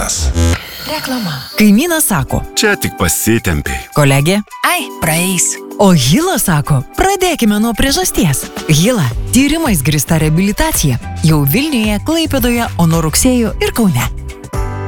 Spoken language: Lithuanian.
Metas. Reklama. Kaimynas sako, Čia tik pasitempiai. kolegė, ai, praeis. O Hila sako, pradėkime nuo priežasties. Hila – tyrimais grįsta reabilitacija. Jau Vilniuje, Klaipėdoje, o nuo rugsėjo ir Kaune.